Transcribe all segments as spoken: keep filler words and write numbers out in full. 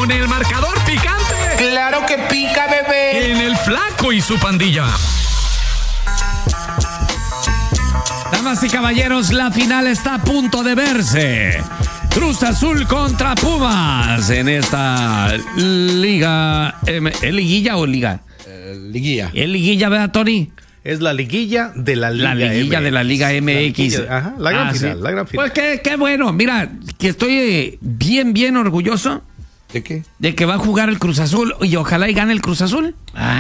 con el marcador picante. ¡Claro que pica, bebé! En el Flaco y su pandilla. Damas y caballeros, la final está a punto de verse. Cruz Azul contra Pumas en esta liga. ¿Es liguilla o liga? Eh, liguilla. ¿Es liguilla, verdad, Tony? Es la liguilla de la Liga La liguilla M. de la Liga M X. La liguilla, ajá, la gran Ah, final, sí. la gran final. Pues qué, qué bueno. Mira, que estoy eh, bien, bien orgulloso ¿De qué? de que va a jugar el Cruz Azul y ojalá y gane el Cruz Azul.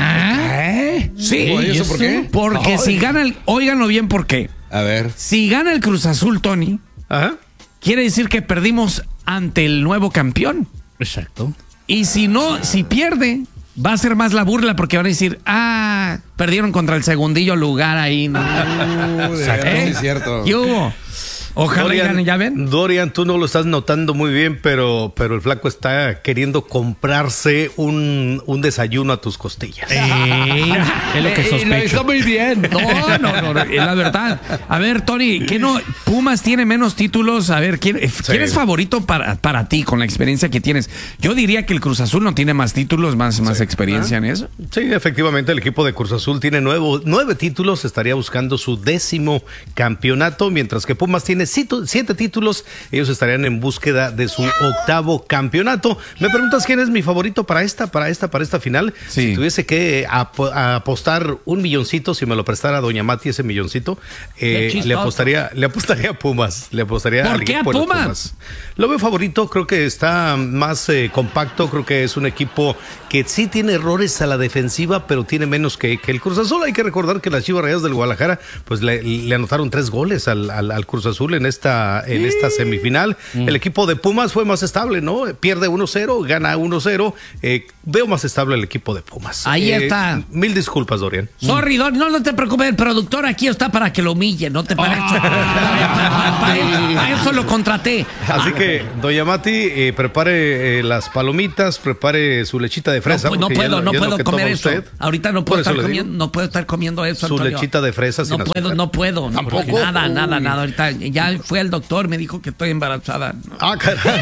¿Eh? Sí. ¿Y eso por qué? Porque Ay. si gana el... Óiganlo bien, ¿por qué? A ver. Si gana el Cruz Azul, Tony, Ajá. quiere decir que perdimos ante el nuevo campeón. Exacto. Y si no, si pierde, va a ser más la burla porque van a decir, ah, perdieron contra el segundillo lugar ahí. ¿No? Exacto, ¿Eh? sí es cierto. ¿Qué hubo? Ojalá y gane, ¿ya ven? Dorian, tú no lo estás notando muy bien, pero, pero el flaco está queriendo comprarse un, un desayuno a tus costillas. Eh, es lo que Eh, lo sospecho. está muy bien. No, no, no, no, es la verdad. A ver, Tony, ¿qué no? Pumas tiene menos títulos. A ver, ¿quién, ¿quién es favorito para, para ti con la experiencia que tienes? Yo diría que el Cruz Azul no tiene más títulos, más, más experiencia en eso. Sí, efectivamente, el equipo de Cruz Azul tiene nuevo, nueve títulos, estaría buscando su décimo campeonato, mientras que Pumas tiene siete, siete títulos, ellos estarían en búsqueda de su octavo campeonato. Me preguntas quién es mi favorito para esta, para esta, para esta final. Sí. Si tuviese que ap apostar un milloncito, si me lo prestara Doña Mati ese milloncito, eh, le apostaría, le apostaría a Pumas, le apostaría ¿Por al qué a equipo de los Pumas? Pumas. Lo veo favorito, creo que está más eh, compacto, creo que es un equipo que sí tiene errores a la defensiva, pero tiene menos que, que el Cruz Azul. Hay que recordar que las Chivas Rayadas del Guadalajara pues le, le anotaron tres goles al, al, al Cruz Azul en esta, en esta semifinal. Mm. El equipo de Pumas fue más estable, ¿no? Pierde uno cero, gana uno cero. Eh, veo más estable el equipo de Pumas. Ahí eh, está. Mil disculpas, Dorian. Sorry, Don, no, no te preocupes, el productor aquí está para que lo humille, no te parece. para, para, para eso lo contraté. Así que, Doña Mati, eh, prepare eh, las palomitas, prepare su lechita de fresa. No, no puedo, no puedo comer eso. Usted. Ahorita no puedo estar comiendo, no puedo estar comiendo eso, Su Antonio. lechita de fresa sin No puedo, azúcar. no puedo. No, ¿Tampoco? nada, Uy. nada, nada. Ahorita ya fui al doctor, me dijo que estoy embarazada. Ah, caray.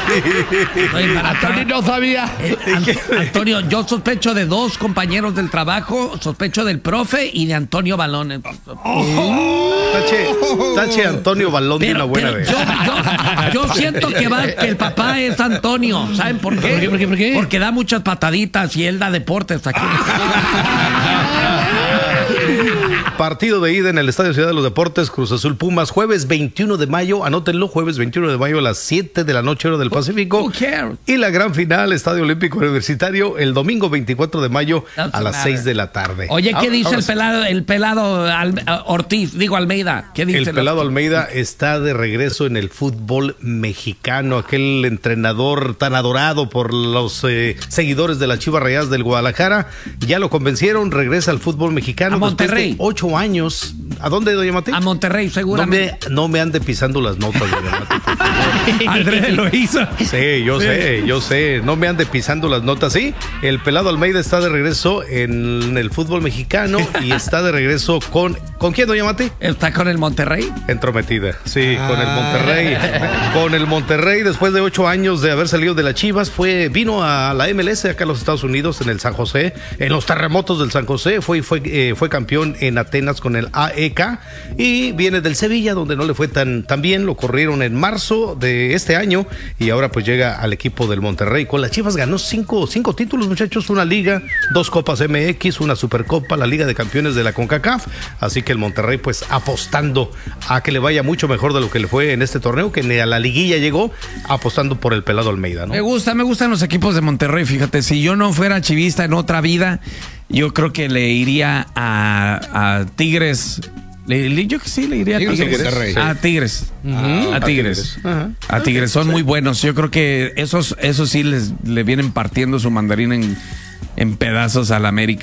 Estoy embarazada. Antonio no sabía. Eh, An- Antonio, yo sospecho de dos compañeros del trabajo, sospecho del profe y de Antonio Balón. Tache, tache Antonio Balón de una buena pero vez. yo, yo, yo siento que, va, que el papá es Antonio. ¿Saben por qué? ¿Por qué, por qué, por qué? Porque da muchas pataditas y él da deportes aquí. Partido de ida en el Estadio Ciudad de los Deportes, Cruz Azul Pumas, jueves veintiuno de mayo, anótenlo, jueves veintiuno de mayo a las siete de la noche, hora del Pacífico. Who cares? Y la gran final, Estadio Olímpico Universitario, el domingo veinticuatro de mayo Doesn't a las matter. seis de la tarde. Oye, ¿qué Ahora- dice ahora el sí. pelado, el pelado Al- Ortiz, digo Almeida? ¿Qué dice El pelado Almeida está de regreso en el fútbol mexicano, aquel entrenador tan adorado por los eh, seguidores de las Chivas Rayadas del Guadalajara. Ya lo convencieron, regresa al fútbol mexicano. A Monterrey. Después de ocho años. ¿A dónde, doña Mati? A Monterrey, No seguramente. me, no me ande pisando las notas, doña Mati, por favor. Andrés lo hizo. Sí, yo sé, yo sé. No me ande pisando las notas. Sí, el pelado Almeida está de regreso en el fútbol mexicano y está de regreso con... ¿Con quién, doña Mati? ¿Está con el Monterrey? Entrometida, sí, con el Monterrey. Con el Monterrey, después de ocho años de haber salido de las Chivas, fue, vino a la M L S acá en los Estados Unidos, en el San José, en los terremotos del San José, fue, fue, eh, fue campeón en Atenas con el A E K y viene del Sevilla, donde no le fue tan, tan bien, lo corrieron en marzo de este año y ahora pues llega al equipo del Monterrey. Con las Chivas ganó cinco, cinco títulos, muchachos, una liga, dos copas M X, una supercopa, la Liga de Campeones de la CONCACAF, así que el Monterrey pues apostando a que le vaya mucho mejor de lo que le fue en este torneo, que ni a la liguilla llegó, apostando por el pelado Almeida, ¿no? Me gusta, me gustan los equipos de Monterrey, fíjate, si yo no fuera chivista en otra vida, yo creo que le iría a, a Tigres. Le, le, yo que sí le iría a Tigres Tigres. o Monterrey. A Tigres. Uh-huh. A Tigres. Ajá. A Tigres. Son Sí. muy buenos. Yo creo que esos, esos sí les le vienen partiendo su mandarín en, en pedazos a la América.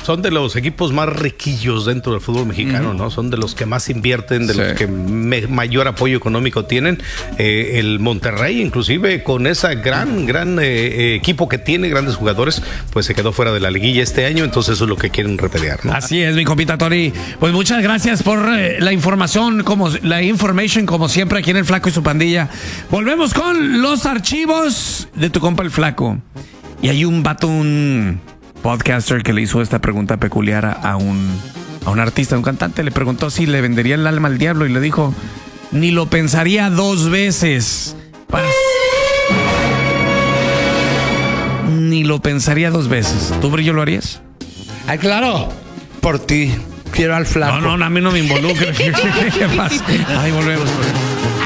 Son de los equipos más riquillos dentro del fútbol mexicano, ¿no? Son de los que más invierten, de Sí. los que me- mayor apoyo económico tienen. Eh, el Monterrey, inclusive, con esa gran, gran eh, eh, equipo que tiene, grandes jugadores, pues se quedó fuera de la liguilla este año, entonces eso es lo que quieren repelear, ¿no? Así es, mi compita Tony. Pues muchas gracias por eh, la información, como la information, como siempre, aquí en El Flaco y su pandilla. Volvemos con los archivos de tu compa El Flaco. Y hay un vato, un podcaster que le hizo esta pregunta peculiar a, a un a un artista, un cantante. Le preguntó si le vendería el alma al diablo y le dijo, ni lo pensaría dos veces. Para... Ni lo pensaría dos veces. ¿Tú, Brillo, lo harías? Ay, claro. Por ti. Quiero al flaco. No, no, a mí no me involucra. ¿Qué pasa? Ahí volvemos.